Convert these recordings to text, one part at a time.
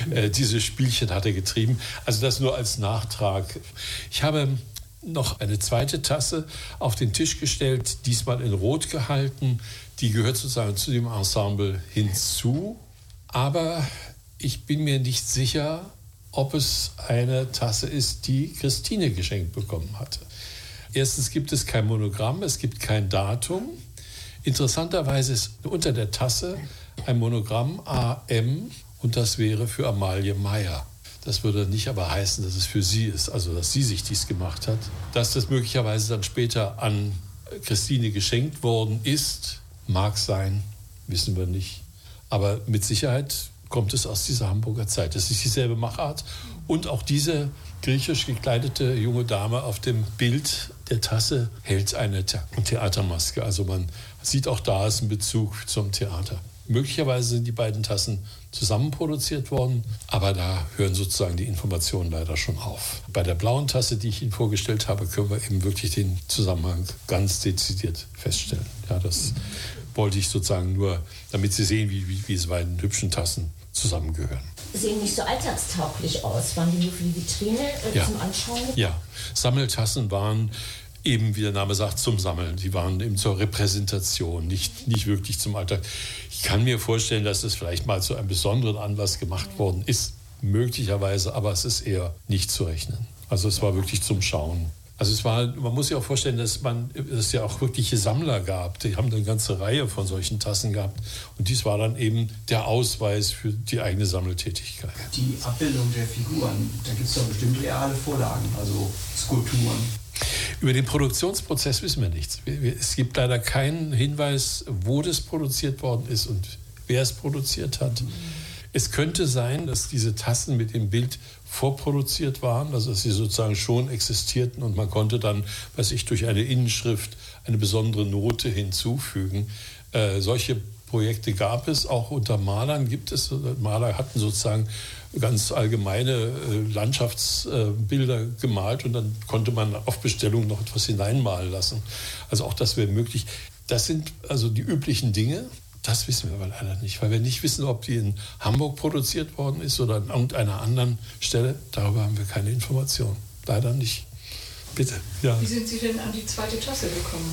Diese Spielchen hat er getrieben. Also das nur als Nachtrag. Ich habe noch eine zweite Tasse auf den Tisch gestellt, diesmal in Rot gehalten. Die gehört sozusagen zu dem Ensemble hinzu. Aber ich bin mir nicht sicher, ob es eine Tasse ist, die Christine geschenkt bekommen hatte. Erstens gibt es kein Monogramm, es gibt kein Datum. Interessanterweise ist unter der Tasse ein Monogramm AM und das wäre für Amalie Meyer. Das würde nicht aber heißen, dass es für sie ist, also dass sie sich dies gemacht hat. Dass das möglicherweise dann später an Christine geschenkt worden ist, mag sein, wissen wir nicht. Aber mit Sicherheit kommt es aus dieser Hamburger Zeit. Das ist dieselbe Machart. Und auch diese griechisch gekleidete junge Dame auf dem Bild der Tasse hält eine Theatermaske. Also man sieht auch da ist ein Bezug zum Theater. Möglicherweise sind die beiden Tassen zusammen produziert worden, aber da hören sozusagen die Informationen leider schon auf. Bei der blauen Tasse, die ich Ihnen vorgestellt habe, können wir eben wirklich den Zusammenhang ganz dezidiert feststellen. Ja, das wollte ich sozusagen nur, damit Sie sehen, wie diese beiden hübschen Tassen zusammengehören. Sehen nicht so alltagstauglich aus. Waren die nur für die Vitrine zum Anschauen? Ja, Sammeltassen waren eben, wie der Name sagt, zum Sammeln. Die waren eben zur Repräsentation, nicht wirklich zum Alltag. Ich kann mir vorstellen, dass es vielleicht mal zu einem besonderen Anlass gemacht worden ist, möglicherweise, aber es ist eher nicht zu rechnen. Also es war wirklich zum Schauen. Also man muss sich auch vorstellen, dass es ja auch wirkliche Sammler gab. Die haben eine ganze Reihe von solchen Tassen gehabt. Und dies war dann eben der Ausweis für die eigene Sammeltätigkeit. Die Abbildung der Figuren, da gibt es doch bestimmt reale Vorlagen, also Skulpturen. Über den Produktionsprozess wissen wir nichts. Es gibt leider keinen Hinweis, wo das produziert worden ist und wer es produziert hat. Es könnte sein, dass diese Tassen mit dem Bild vorproduziert waren, also dass sie sozusagen schon existierten und man konnte dann, durch eine Innenschrift eine besondere Note hinzufügen. Solche Projekte gab es, auch unter Malern gibt es. Maler hatten sozusagen ganz allgemeine Landschaftsbilder gemalt und dann konnte man auf Bestellung noch etwas hineinmalen lassen. Also auch das wäre möglich. Das sind also die üblichen Dinge. Das wissen wir aber leider nicht, weil wir nicht wissen, ob die in Hamburg produziert worden ist oder an irgendeiner anderen Stelle. Darüber haben wir keine Informationen. Leider nicht. Bitte. Ja. Wie sind Sie denn an die zweite Tasse gekommen?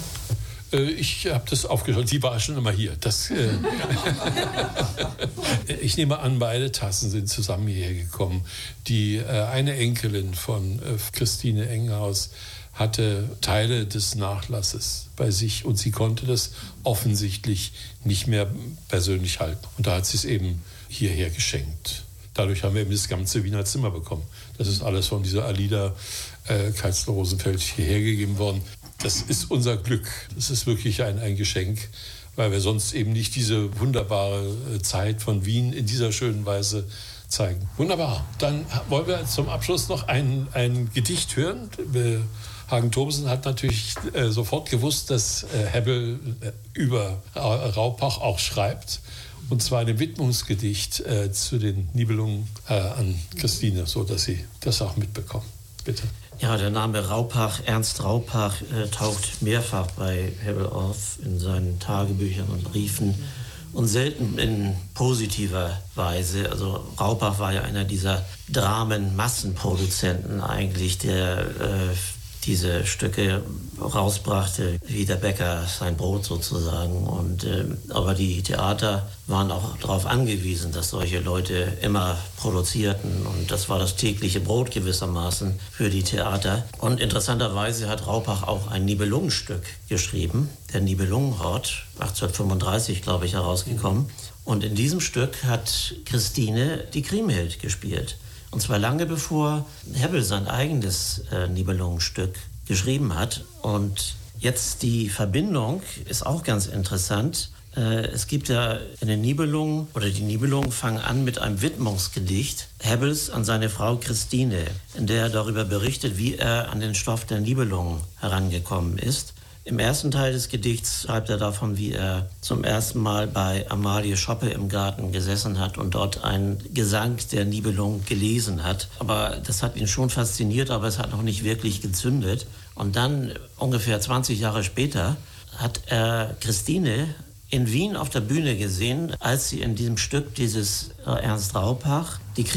Ich habe das aufgeschaut. Die war schon immer hier. Ich nehme an, beide Tassen sind zusammen hierher gekommen. Die eine Enkelin von Christine Enghaus hatte Teile des Nachlasses bei sich und sie konnte das offensichtlich nicht mehr persönlich halten. Und da hat sie es eben hierher geschenkt. Dadurch haben wir eben das ganze Wiener Zimmer bekommen. Das ist alles von dieser Alida Keitzler-Rosenfeld hierher gegeben worden. Das ist unser Glück. Das ist wirklich ein Geschenk, weil wir sonst eben nicht diese wunderbare Zeit von Wien in dieser schönen Weise zeigen. Wunderbar. Dann wollen wir zum Abschluss noch ein Gedicht hören. Hagen Thomassen hat natürlich sofort gewusst, dass Hebbel über Raupach auch schreibt. Und zwar ein Widmungsgedicht zu den Nibelungen an Christine, so dass Sie das auch mitbekommen. Bitte. Ja, der Name Raupach, Ernst Raupach, taucht mehrfach bei Hebbel auf in seinen Tagebüchern und Briefen und selten in positiver Weise. Also Raupach war ja einer dieser Dramen-Massenproduzenten eigentlich, der diese Stücke rausbrachte, wie der Bäcker sein Brot sozusagen. Aber die Theater waren auch darauf angewiesen, dass solche Leute immer produzierten. Und das war das tägliche Brot gewissermaßen für die Theater. Und interessanterweise hat Raupach auch ein Nibelungenstück geschrieben, der Nibelungenhort, 1835, glaube ich, herausgekommen. Und in diesem Stück hat Christine die Kriemhild gespielt. Und zwar lange bevor Hebbel sein eigenes Nibelungenstück geschrieben hat. Und jetzt die Verbindung ist auch ganz interessant. Es gibt ja in den Nibelungen, oder die Nibelungen fangen an mit einem Widmungsgedicht Hebbels an seine Frau Christine, in der er darüber berichtet, wie er an den Stoff der Nibelungen herangekommen ist. Im ersten Teil des Gedichts schreibt er davon, wie er zum ersten Mal bei Amalie Schoppe im Garten gesessen hat und dort einen Gesang der Nibelungen gelesen hat. Aber das hat ihn schon fasziniert, aber es hat noch nicht wirklich gezündet. Und dann, ungefähr 20 Jahre später, hat er Christine in Wien auf der Bühne gesehen, als sie in diesem Stück dieses Ernst Raupach die